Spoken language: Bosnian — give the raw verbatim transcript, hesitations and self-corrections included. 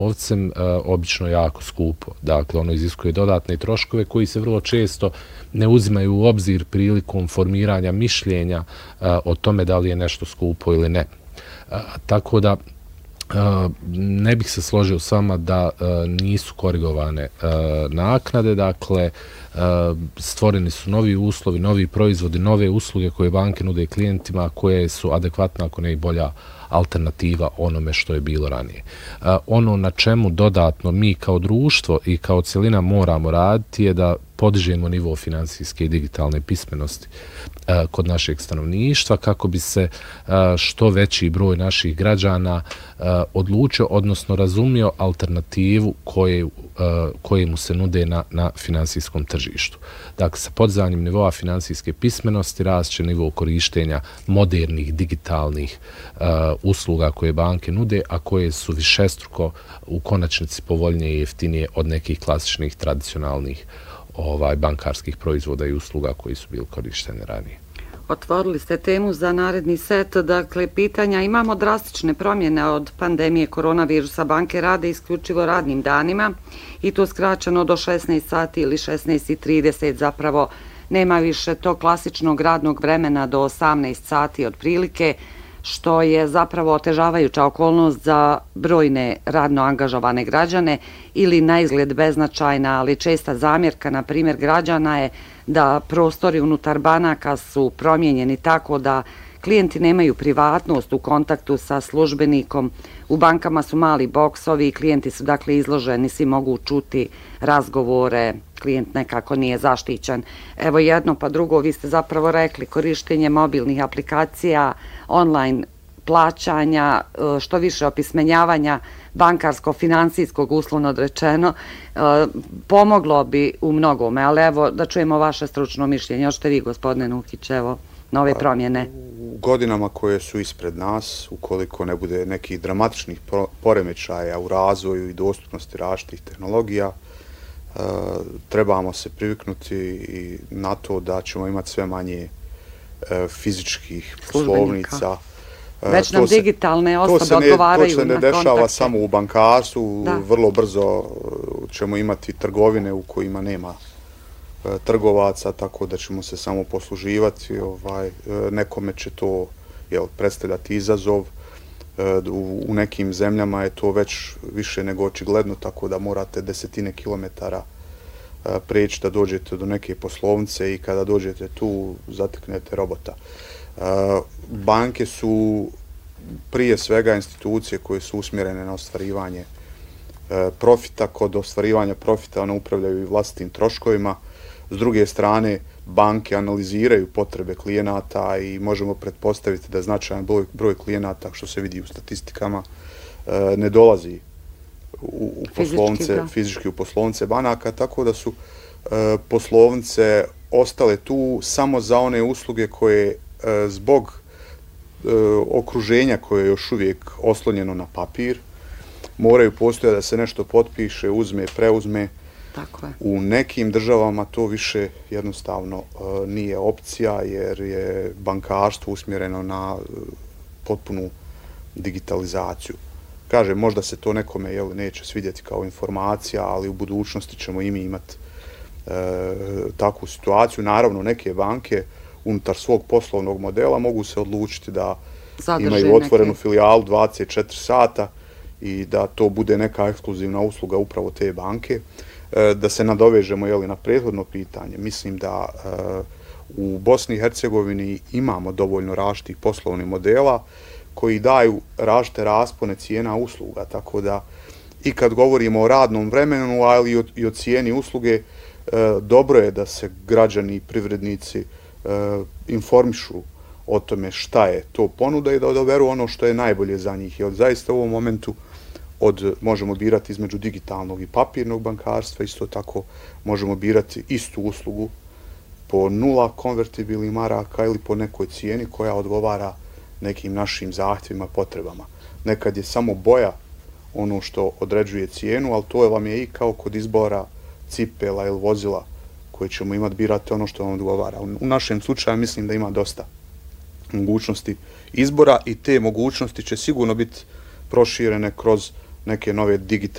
novcem obično jako skupo. Dakle, ono iziskuje dodatne troškove koji se vrlo često ne uzimaju u obzir prilikom formiranja mišljenja o tome da li je nešto skupo ili ne. Tako da ne bih se složio s vama da nisu korigovane naknade, dakle stvoreni su novi uslovi, novi proizvodi, nove usluge koje banke nude klijentima koje su adekvatna, ako ne i bolja alternativa onome što je bilo ranije. Ono na čemu dodatno mi kao društvo i kao cjelina moramo raditi je da podižemo nivo finansijske i digitalne pismenosti kod našeg stanovništva kako bi se što veći broj naših građana odlučio, odnosno razumio alternativu koje, koje mu se nude na, na finansijskom tržištu. Dakle, sa podizanjem nivoa finansijske pismenosti rašće nivo korištenja modernih digitalnih usluga koje banke nude, a koje su višestruko u konačnici povoljnije i jeftinije od nekih klasičnih tradicionalnih ovaj, bankarskih proizvoda i usluga koji su bili korišteni ranije. Otvorili ste temu za naredni set, dakle pitanja, imamo drastične promjene od pandemije koronavirusa, banke rade isključivo radnim danima i to skraćeno do šesnaest sati ili šesnaest i trideset, zapravo nema više tog klasičnog radnog vremena do osamnaest sati otprilike, što je zapravo otežavajuća okolnost za brojne radno angažovane građane ili na izgled beznačajna, ali česta zamjerka, na primjer, građana je da prostori unutar banaka su promijenjeni tako da klijenti nemaju privatnost u kontaktu sa službenikom. U bankama su mali boksovi i klijenti su dakle izloženi, svi mogu čuti razgovore, klijent nekako nije zaštićen. Evo jedno pa drugo, vi ste zapravo rekli korištenje mobilnih aplikacija, online plaćanja, što više opismenjavanja bankarsko-financijskog, uslovno odrečeno, pomoglo bi u mnogome, ali evo da čujemo vaše stručno mišljenje. Hoćete vi, gospodine Nukić, evo, nove promjene? U godinama koje su ispred nas, ukoliko ne bude nekih dramatičnih poremećaja u razvoju i dostupnosti različitih tehnologija, trebamo se priviknuti i na to da ćemo imati sve manje fizičkih poslovnica. Već nam digitalne osobe odgovaraju na kontakt. To se ne dešava samo u bankarstvu, vrlo brzo ćemo imati trgovine u kojima nema trgovaca, tako da ćemo se samo posluživati. Nekome će to predstavljati izazov. U nekim zemljama je to već više nego očigledno, tako da morate desetine kilometara preći da dođete do neke poslovnice i kada dođete tu zateknete robota. Banke su prije svega institucije koje su usmjerene na ostvarivanje profita. Kod ostvarivanja profita one upravljaju i vlastitim troškovima. S druge strane, banke analiziraju potrebe klijenata i možemo pretpostaviti da značajan broj klijenata, što se vidi u statistikama, ne dolazi u poslovnice, fizički u poslovnice banaka, tako da su poslovnice ostale tu samo za one usluge koje zbog okruženja koje je još uvijek oslonjeno na papir, moraju postojati da se nešto potpiše, uzme, preuzme. Tako je. U nekim državama to više jednostavno nije opcija jer je bankarstvo usmjereno na potpunu digitalizaciju. Kaže, možda se to nekome jel, neće svidjeti kao informacija, ali u budućnosti ćemo i mi imati e, takvu situaciju. Naravno, neke banke unutar svog poslovnog modela mogu se odlučiti da zadrže imaju otvorenu neke filijalu dvadeset četiri sata i da to bude neka ekskluzivna usluga upravo te banke. E, da se nadovežemo jeli, na prethodno pitanje. Mislim da e, u Bosni i Hercegovini imamo dovoljno različitih poslovnih modela koji daju različite raspone cijena usluga, tako da i kad govorimo o radnom vremenu, ali i o, i o cijeni usluge, e, dobro je da se građani i privrednici e, informišu o tome šta je to ponuda i da odaberu ono što je najbolje za njih. Jer zaista u ovom momentu od, možemo birati između digitalnog i papirnog bankarstva, isto tako možemo birati istu uslugu po nula konvertibilnih maraka ili po nekoj cijeni koja odgovara nekim našim zahtjevima, potrebama. Nekad je samo boja ono što određuje cijenu, ali to vam je i kao kod izbora cipela ili vozila koje ćemo imati, birate ono što vam odgovara. U našem slučaju mislim da ima dosta mogućnosti izbora i te mogućnosti će sigurno biti proširene kroz neke nove digitalne